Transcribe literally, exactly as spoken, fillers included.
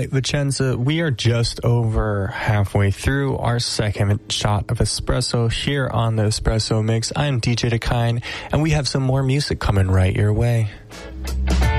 Vicenza. We are just over halfway through our second shot of espresso here on the Espresso Mix. I'm D J Dakine, and we have some more music coming right your way.